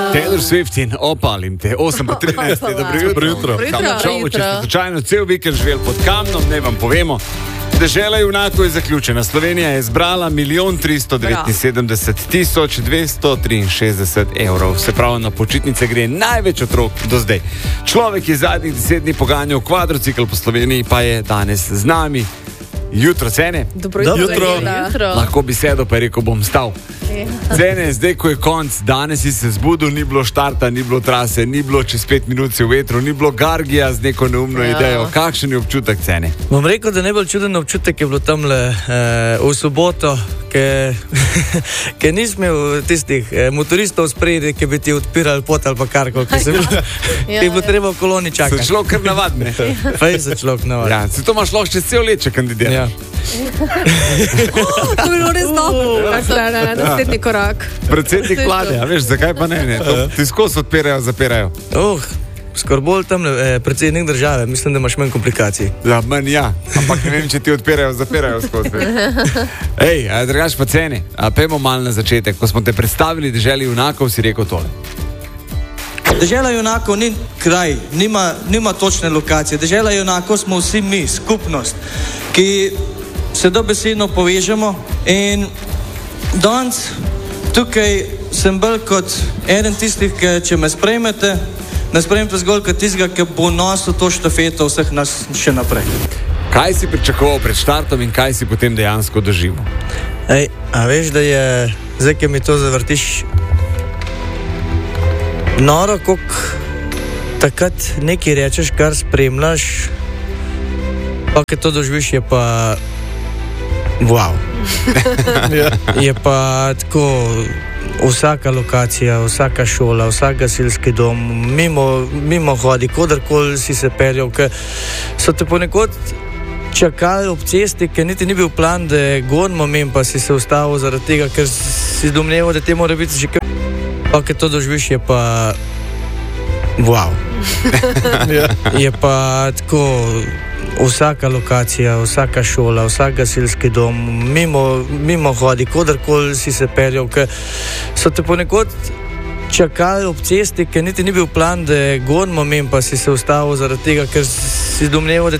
Taylor Swift in opalim te 8:13. Dobro jutro. Če ste slučajno cel vikend živeli pod kamnom, ne vam povemo. Dežela junakov je zaključena. Slovenija je zbrala 1.379.263 evrov. Se pravi, na počitnice gre največ otrok do zdaj. Človek je zadnjih 10 dni poganjal kvadrocikl po Sloveniji, pa je danes z nami. Jutro, Cene. Dobro jutro. Lahko bi sedel, pa je rekel, bom stal. Cene, zdaj, ko je konc, danes si se zbudil, ni bilo štarta, ni bilo trase, ni bilo čez 5 minut v vetru, ni bilo Gargija z neko neumno idejo. Kakšen je občutek, Cene? Bom rekel, da najbolj čuden občutek je bilo tamle v soboto, ker nismo imeli tistih motoristov spredi, ki bi ti odpirali pot ali pa karkoli, ki je bilo treba v koloni čakati. Se človek kar navadne. Fej se človek navadne. Ja, se to imaš lahko še cel let, če kandidiraš. Ja. To bi bilo res dobro. Naslednji korak. Predsednik vlade, a veš, zakaj pa ne? Ti skozi odpirajo, zapirajo. Skoro bolj tam predsednik države, mislim, da imaš manj komplikacij. Ja, manj ja, ampak ne vem, če ti odpirajo, zapirajo skozi. Ej, drugač pa Cene, pejmo malo na začetek. Ko smo te predstavili deželi junakov, si rekel tole. Dežela junakov ni kraj, nima točne lokacije. Dežela junakov smo vsi mi, skupnost, ki se dobesedno povežemo in danes tukaj sem bolj kot eden tistih, če me sprejmete, ne sprejmete zgolj kot tistega, ki bo nosil to štafeto vseh nas še naprej. Kaj si pričakoval pred štartom in kaj si potem dejansko doživel? A veš, da je, zdaj, ki mi to zavrtiš, noro, koliko takrat nekaj rečeš, kar spremljaš, pa ki to doživiš, je pa wow. Je pa tako vsaka lokacija, vsaka šola, vsak gasilski dom, mimo hodi, kodarkoli si se peljal, ker so te ponekod čakali ob cesti, ker niti ni bil plan, da gonimo mem, pa si se ustavil zaradi tega, ker si domneval, da te mora biti že kaj. Pa ki to doživiš, je pa wow. Je pa tako vsaka lokacija, vsaka šola, vsak gasilski dom, mimo hodi, kodarkoli si se peljal, ker so te ponekod čakali ob cesti, ker niti ni bil plan, da gonimo mem, pa si se ustavil zaradi tega, ker si domneval, da